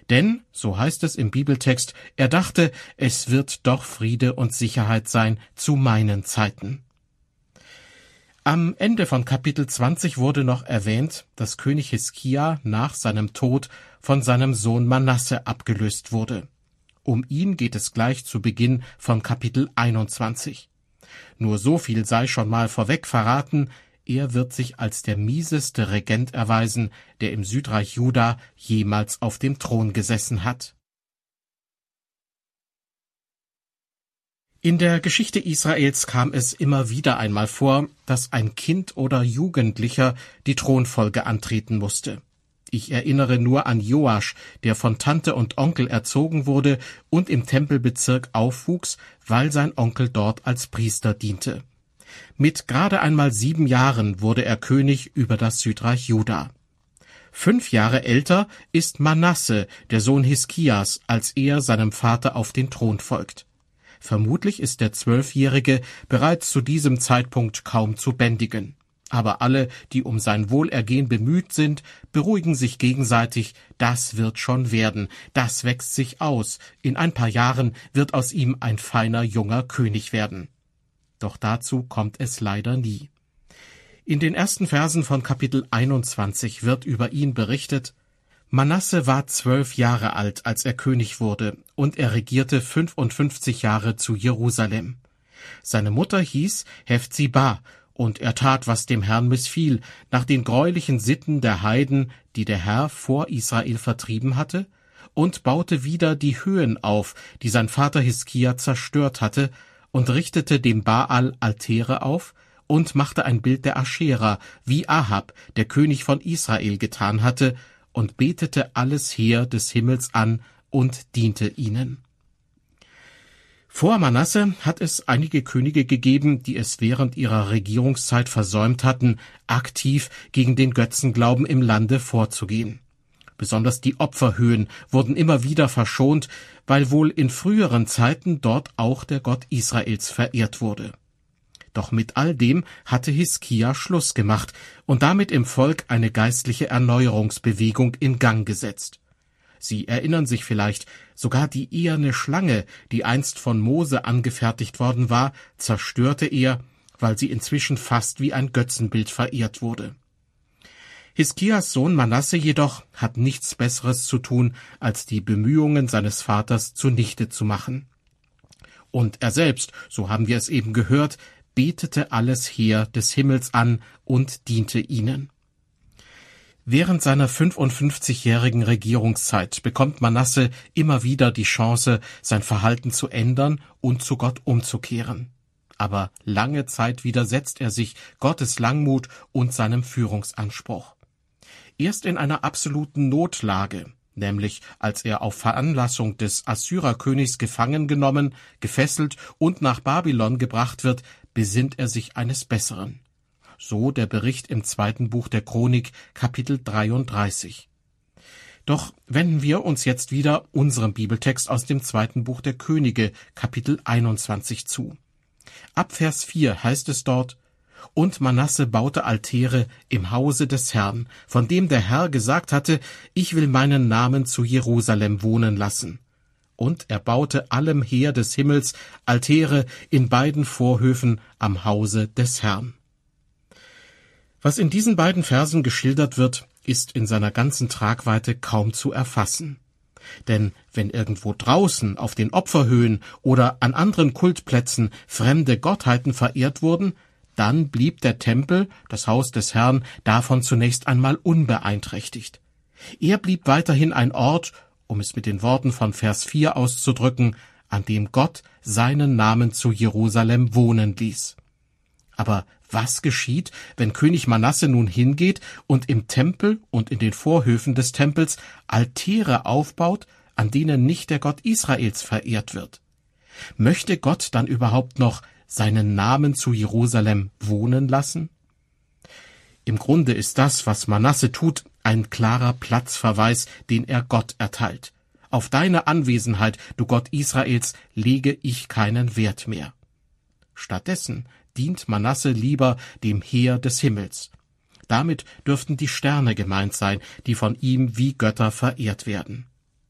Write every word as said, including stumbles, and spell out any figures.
Denn, so heißt es im Bibeltext, er dachte, es wird doch Friede und Sicherheit sein zu meinen Zeiten. Am Ende von Kapitel zwanzig wurde noch erwähnt, dass König Hiskia nach seinem Tod von seinem Sohn Manasse abgelöst wurde. Um ihn geht es gleich zu Beginn von Kapitel einundzwanzig. Nur so viel sei schon mal vorweg verraten, er wird sich als der mieseste Regent erweisen, der im Südreich Juda jemals auf dem Thron gesessen hat. In der Geschichte Israels kam es immer wieder einmal vor, dass ein Kind oder Jugendlicher die Thronfolge antreten musste. Ich erinnere nur an Joasch, der von Tante und Onkel erzogen wurde und im Tempelbezirk aufwuchs, weil sein Onkel dort als Priester diente. Mit gerade einmal sieben Jahren wurde er König über das Südreich Juda. Fünf Jahre älter ist Manasse, der Sohn Hiskias, als er seinem Vater auf den Thron folgt. Vermutlich ist der Zwölfjährige bereits zu diesem Zeitpunkt kaum zu bändigen. Aber alle, die um sein Wohlergehen bemüht sind, beruhigen sich gegenseitig, das wird schon werden, das wächst sich aus, in ein paar Jahren wird aus ihm ein feiner junger König werden. Doch dazu kommt es leider nie. In den ersten Versen von Kapitel einundzwanzig wird über ihn berichtet: Manasse war zwölf Jahre alt, als er König wurde, und er regierte fünfundfünfzig Jahre zu Jerusalem. Seine Mutter hieß Hephzibah, und er tat, was dem Herrn missfiel, nach den greulichen Sitten der Heiden, die der Herr vor Israel vertrieben hatte, und baute wieder die Höhen auf, die sein Vater Hiskia zerstört hatte, und richtete dem Baal Altäre auf und machte ein Bild der Aschera, wie Ahab, der König von Israel, getan hatte, und betete alles Heer des Himmels an und diente ihnen. Vor Manasse hat es einige Könige gegeben, die es während ihrer Regierungszeit versäumt hatten, aktiv gegen den Götzenglauben im Lande vorzugehen. Besonders die Opferhöhen wurden immer wieder verschont, weil wohl in früheren Zeiten dort auch der Gott Israels verehrt wurde. Doch mit all dem hatte Hiskia Schluss gemacht und damit im Volk eine geistliche Erneuerungsbewegung in Gang gesetzt. Sie erinnern sich vielleicht, sogar die eherne Schlange, die einst von Mose angefertigt worden war, zerstörte er, weil sie inzwischen fast wie ein Götzenbild verehrt wurde. Hiskias Sohn Manasse jedoch hat nichts Besseres zu tun, als die Bemühungen seines Vaters zunichte zu machen. Und er selbst, so haben wir es eben gehört, betete alles Heer des Himmels an und diente ihnen. Während seiner fünfundfünfzigjährigen Regierungszeit bekommt Manasse immer wieder die Chance, sein Verhalten zu ändern und zu Gott umzukehren. Aber lange Zeit widersetzt er sich Gottes Langmut und seinem Führungsanspruch. Erst in einer absoluten Notlage, nämlich als er auf Veranlassung des Assyrerkönigs gefangen genommen, gefesselt und nach Babylon gebracht wird, besinnt er sich eines Besseren. So der Bericht im zweiten Buch der Chronik, Kapitel dreiunddreißig. Doch wenden wir uns jetzt wieder unserem Bibeltext aus dem zweiten Buch der Könige, Kapitel einundzwanzig zu. Ab Vers vier heißt es dort: Und Manasse baute Altäre im Hause des Herrn, von dem der Herr gesagt hatte, ich will meinen Namen zu Jerusalem wohnen lassen. Und er baute allem Heer des Himmels Altäre in beiden Vorhöfen am Hause des Herrn. Was in diesen beiden Versen geschildert wird, ist in seiner ganzen Tragweite kaum zu erfassen. Denn wenn irgendwo draußen auf den Opferhöhen oder an anderen Kultplätzen fremde Gottheiten verehrt wurden, dann blieb der Tempel, das Haus des Herrn, davon zunächst einmal unbeeinträchtigt. Er blieb weiterhin ein Ort, um es mit den Worten von Vers vier auszudrücken, an dem Gott seinen Namen zu Jerusalem wohnen ließ. Aber was geschieht, wenn König Manasse nun hingeht und im Tempel und in den Vorhöfen des Tempels Altäre aufbaut, an denen nicht der Gott Israels verehrt wird? Möchte Gott dann überhaupt noch seinen Namen zu Jerusalem wohnen lassen? Im Grunde ist das, was Manasse tut, ein klarer Platzverweis, den er Gott erteilt. Auf deine Anwesenheit, du Gott Israels, lege ich keinen Wert mehr. Stattdessen dient Manasse lieber dem Heer des Himmels. Damit dürften die Sterne gemeint sein, die von ihm wie Götter verehrt werden.